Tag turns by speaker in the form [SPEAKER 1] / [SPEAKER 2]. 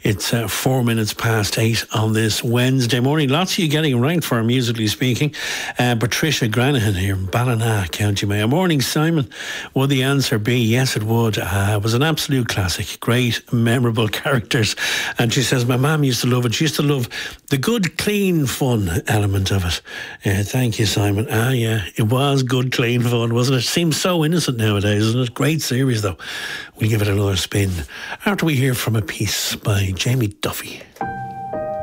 [SPEAKER 1] It's 4 minutes past 8 on this Wednesday morning. Lots of you getting right for Musically Speaking. Patricia Granahan here in Ballina, County Mayo. Morning, Simon. Would the answer be yes, it would? It was an absolute classic. Great, memorable characters. And she says, my mum used to love it. She used to love the good, clean, fun element of it. Thank you, Simon. Yeah, it was good, clean fun, wasn't it? Seems so innocent nowadays, isn't it? Great series, though. We'll give it another spin after we hear from a piece by Jamie Duffy.